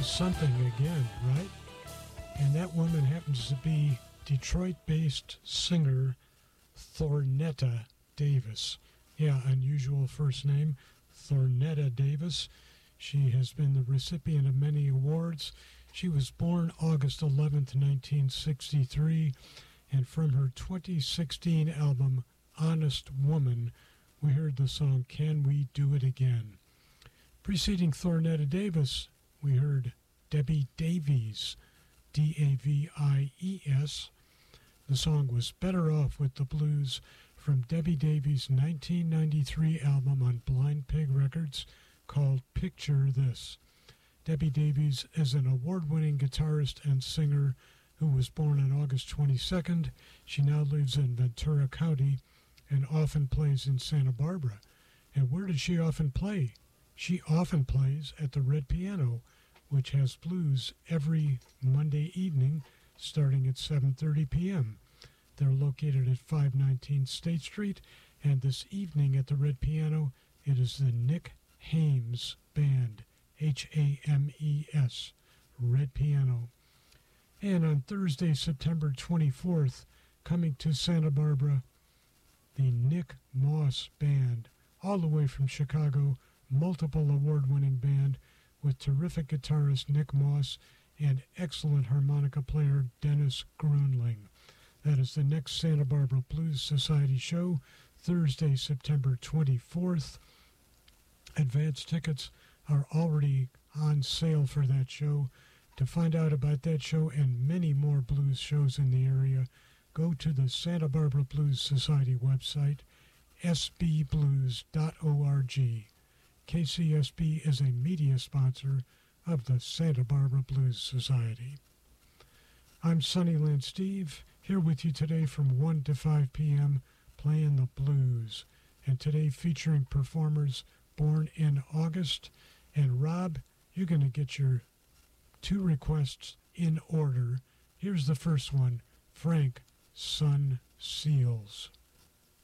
something again, right? And that woman happens to be Detroit-based singer Thornetta Davis. Yeah, unusual first name, Thornetta Davis. She has been the recipient of many awards. She was born August 11th, 1963, and from her 2016 album, Honest Woman, we heard the song Can We Do It Again. Preceding Thornetta Davis, we heard Debbie Davies, D-A-V-I-E-S. The song was Better Off with the Blues from Debbie Davies' 1993 album on Blind Pig Records called Picture This. Debbie Davies is an award-winning guitarist and singer who was born on August 22nd. She now lives in Ventura County and often plays in Santa Barbara. And where does she often play? She often plays at the Red Piano, which has blues every Monday evening starting at 7:30 p.m. They're located at 519 State Street, and this evening at the Red Piano, it is the Nick Hames Band, H-A-M-E-S, Red Piano. And on Thursday, September 24th, coming to Santa Barbara, the Nick Moss Band, all the way from Chicago, multiple award-winning band with terrific guitarist Nick Moss and excellent harmonica player Dennis Grunling. That is the next Santa Barbara Blues Society show, Thursday, September 24th. Advance tickets are already on sale for that show. To find out about that show and many more blues shows in the area, go to the Santa Barbara Blues Society website, sbblues.org. KCSB is a media sponsor of the Santa Barbara Blues Society. I'm Sunnyland Steve, here with you today from 1 to 5 p.m. playing the blues, and today featuring performers born in August. And Rob, you're going to get your two requests in order. Here's the first one, Frank Sun Seals.